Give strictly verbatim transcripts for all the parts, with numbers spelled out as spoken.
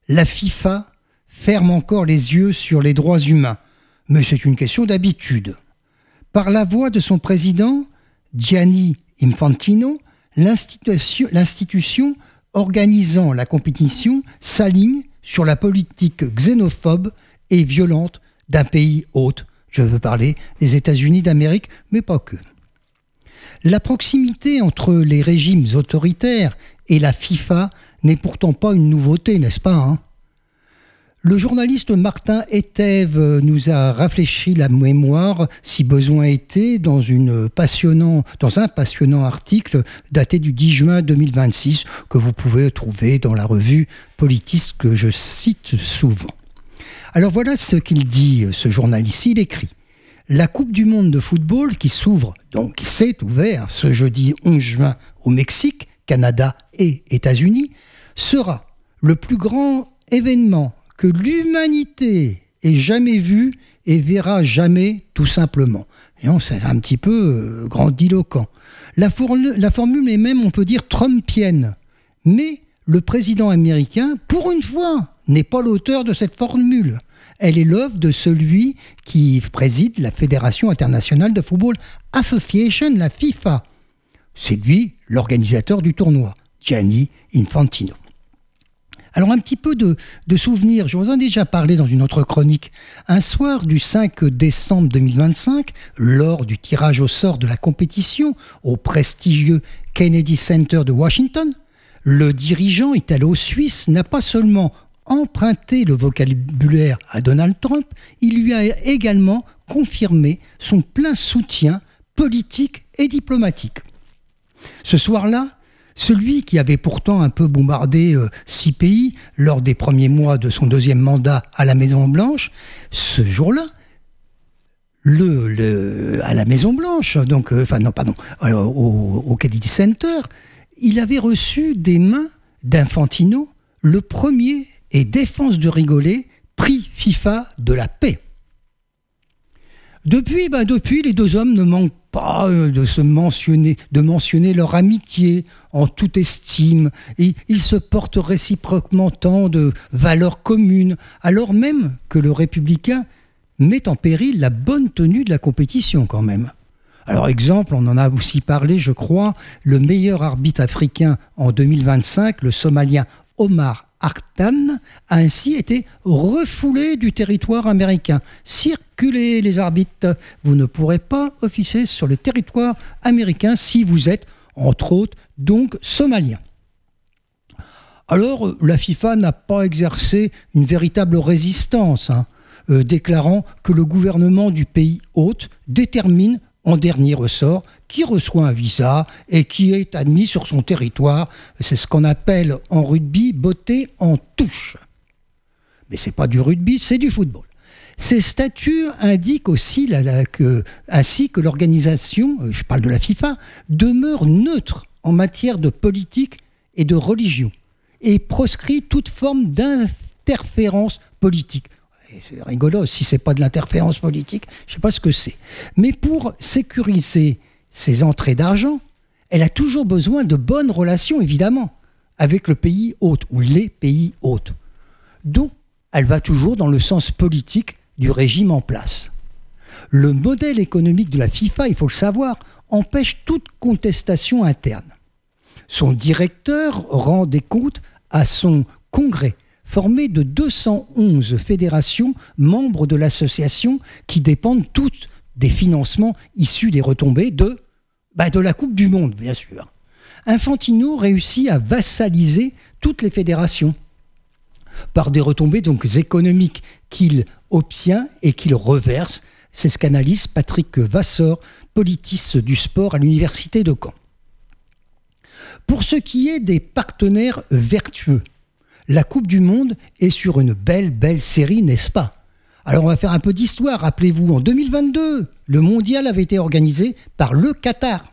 la FIFA ferme encore les yeux sur les droits humains, mais c'est une question d'habitude. Par la voix de son président, Gianni Infantino, l'institution, l'institution organisant la compétition s'aligne sur la politique xénophobe et violente d'un pays hôte. Je veux parler des États-Unis d'Amérique, mais pas que. La proximité entre les régimes autoritaires et la FIFA n'est pourtant pas une nouveauté, n'est-ce pas, hein ? Le journaliste Martin Etève nous a rafraîchi la mémoire, si besoin était, dans, une passionnant, dans un passionnant article daté du dix juin deux mille vingt-six, que vous pouvez trouver dans la revue Politis, que je cite souvent. Alors voilà ce qu'il dit, ce journaliste. Il écrit « La Coupe du monde de football qui s'ouvre, donc qui s'est ouverte ce jeudi onze juin au Mexique, Canada et États-Unis, sera le plus grand événement que l'humanité ait jamais vu et verra jamais, tout simplement. » Et on, c'est un petit peu euh, grandiloquent. La, for- la formule est même, on peut dire, trumpienne. Mais le président américain, pour une fois, n'est pas l'auteur de cette formule. Elle est l'œuvre de celui qui préside la Fédération internationale de football Association, la FIFA. C'est lui l'organisateur du tournoi, Gianni Infantino. Alors un petit peu de, de souvenirs, je vous en ai déjà parlé dans une autre chronique. Un soir du cinq décembre deux mille vingt-cinq, lors du tirage au sort de la compétition au prestigieux Kennedy Center de Washington, le dirigeant italo-suisse n'a pas seulement emprunté le vocabulaire à Donald Trump, il lui a également confirmé son plein soutien politique et diplomatique. Ce soir-là, celui qui avait pourtant un peu bombardé euh, six pays lors des premiers mois de son deuxième mandat à la Maison-Blanche, ce jour-là, le, le, à la Maison-Blanche, donc, euh, enfin non, pardon, euh, au, au Kennedy Center, il avait reçu des mains d'Infantino le premier, et défense de rigoler, prix FIFA de la paix. Depuis, ben depuis, les deux hommes ne manquent pas de se mentionner, de mentionner leur amitié en toute estime, et ils se portent réciproquement tant de valeurs communes, alors même que le républicain met en péril la bonne tenue de la compétition quand même. Alors exemple, on en a aussi parlé, je crois, le meilleur arbitre africain en deux mille vingt-cinq, le Somalien Omar Artan, a ainsi été refoulé du territoire américain. Circulez les arbitres, vous ne pourrez pas officier sur le territoire américain si vous êtes, entre autres, donc somalien. Alors, la FIFA n'a pas exercé une véritable résistance, hein, euh, déclarant que le gouvernement du pays hôte détermine en dernier ressort qui reçoit un visa et qui est admis sur son territoire. C'est ce qu'on appelle en rugby botter en touche. Mais c'est pas du rugby, c'est du football. Ces statuts indiquent aussi la, la, que, ainsi que l'organisation, je parle de la FIFA, demeure neutre en matière de politique et de religion et proscrit toute forme d'interférence politique. Et c'est rigolo, si c'est pas de l'interférence politique, je sais pas ce que c'est. Mais pour sécuriser ses entrées d'argent, elle a toujours besoin de bonnes relations, évidemment, avec le pays hôte, ou les pays hôtes. Donc, elle va toujours dans le sens politique du régime en place. Le modèle économique de la FIFA, il faut le savoir, empêche toute contestation interne. Son directeur rend des comptes à son congrès, formé de deux cent onze fédérations membres de l'association qui dépendent toutes des financements issus des retombées de, bah de la Coupe du Monde, bien sûr. Infantino réussit à vassaliser toutes les fédérations par des retombées donc économiques qu'il obtient et qu'il reverse. C'est ce qu'analyse Patrick Vassor, politiste du sport à l'université de Caen. Pour ce qui est des partenaires vertueux, la Coupe du Monde est sur une belle, belle série, n'est-ce pas ? Alors on va faire un peu d'histoire. Rappelez-vous, en deux mille vingt-deux, le mondial avait été organisé par le Qatar.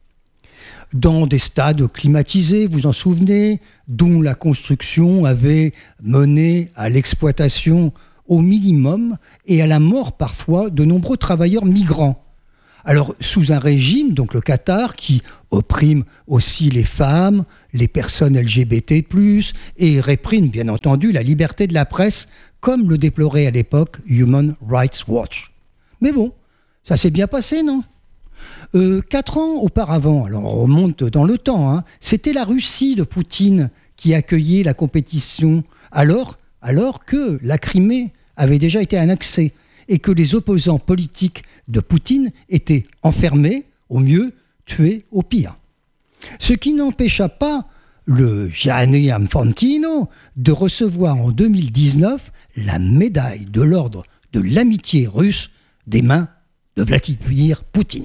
Dans des stades climatisés, vous en souvenez, dont la construction avait mené à l'exploitation au minimum et à la mort parfois de nombreux travailleurs migrants. Alors, sous un régime, donc le Qatar, qui opprime aussi les femmes, les personnes L G B T plus, et réprime, bien entendu, la liberté de la presse, comme le déplorait à l'époque Human Rights Watch. Mais bon, ça s'est bien passé, non ? euh, Quatre ans auparavant, alors on remonte dans le temps, hein, c'était la Russie de Poutine qui accueillait la compétition, alors, alors que la Crimée avait déjà été annexée et que les opposants politiques de Poutine étaient enfermés, au mieux, tués au pire. Ce qui n'empêcha pas le Gianni Infantino de recevoir en deux mille dix-neuf la médaille de l'ordre de l'amitié russe des mains de Vladimir Poutine.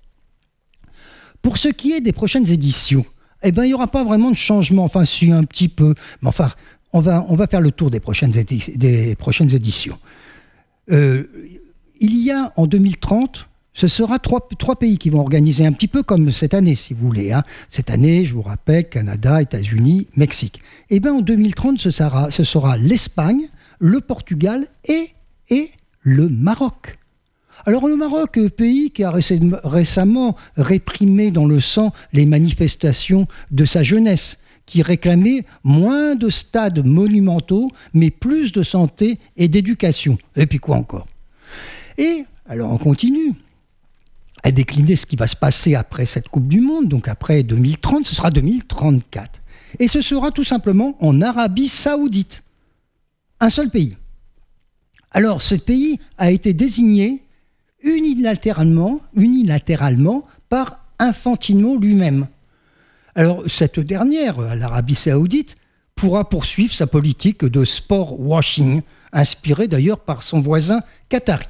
Pour ce qui est des prochaines éditions, eh ben, il n'y aura pas vraiment de changement, enfin si un petit peu, mais enfin on va, on va faire le tour des prochaines, édi- des prochaines éditions. Euh, il y a en deux mille trente, ce sera trois, trois pays qui vont organiser un petit peu comme cette année, si vous voulez. Hein. Cette année, je vous rappelle, Canada, États-Unis, Mexique. Et bien en deux mille trente, ce sera, ce sera l'Espagne, le Portugal et, et le Maroc. Alors le Maroc, pays qui a récemment réprimé dans le sang les manifestations de sa jeunesse, qui réclamait moins de stades monumentaux, mais plus de santé et d'éducation. Et puis quoi encore ? Et, alors on continue à décliner ce qui va se passer après cette Coupe du Monde, donc après deux mille trente, ce sera deux mille trente-quatre. Et ce sera tout simplement en Arabie Saoudite. Un seul pays. Alors ce pays a été désigné unilatéralement, unilatéralement par Infantino lui-même. Alors, cette dernière, l'Arabie Saoudite, pourra poursuivre sa politique de sport washing, inspirée d'ailleurs par son voisin qatari.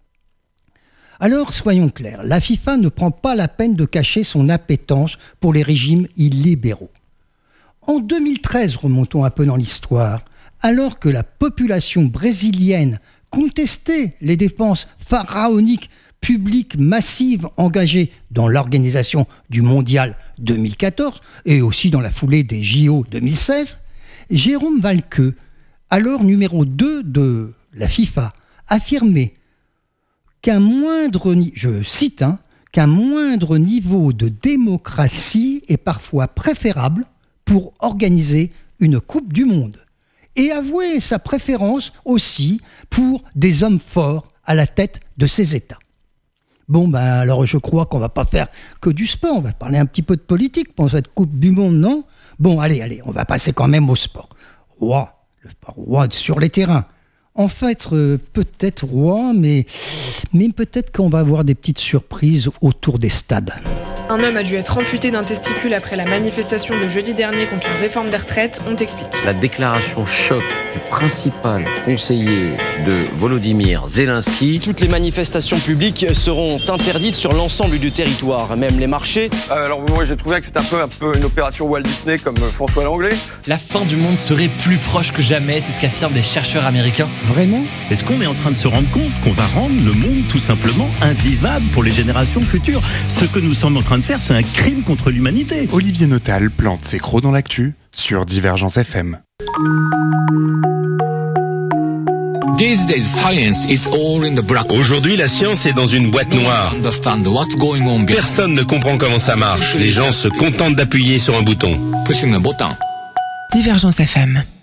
Alors, soyons clairs, la FIFA ne prend pas la peine de cacher son appétence pour les régimes illibéraux. En deux mille treize, remontons un peu dans l'histoire, alors que la population brésilienne contestait les dépenses pharaoniques publiques massives engagées dans l'organisation du Mondial deux mille quatorze et aussi dans la foulée des J O deux mille seize, Jérôme Valqueux, alors numéro deux de la FIFA, affirmait qu'un moindre, je cite, hein, qu'un moindre niveau de démocratie est parfois préférable pour organiser une Coupe du Monde. Et avouer sa préférence aussi pour des hommes forts à la tête de ces États. Bon, ben alors je crois qu'on va pas faire que du sport, on va parler un petit peu de politique pour cette Coupe du Monde, non ? Bon, allez, allez, on va passer quand même au sport. Roi, le sport roi sur les terrains. En fait, euh, peut-être roi, mais, mais peut-être qu'on va avoir des petites surprises autour des stades. Un homme a dû être amputé d'un testicule après la manifestation de jeudi dernier contre la réforme des retraites, on t'explique. La déclaration choc du principal conseiller de Volodymyr Zelensky. Toutes les manifestations publiques seront interdites sur l'ensemble du territoire, même les marchés. Euh, alors moi j'ai trouvé que c'était un peu, un peu une opération Walt Disney comme François Langlais. La fin du monde serait plus proche que jamais, c'est ce qu'affirment des chercheurs américains. Vraiment ? Est-ce qu'on est en train de se rendre compte qu'on va rendre le monde tout simplement invivable pour les générations futures ? Ce que nous sommes en train de faire, c'est un crime contre l'humanité. Olivier Notal plante ses crocs dans l'actu sur Divergence F M. These days, science is all in the black. Aujourd'hui, la science est dans une boîte noire. Understand what's going on. Personne ne comprend comment ça marche. Les gens se contentent d'appuyer sur un bouton. Pushing a button. Divergence F M.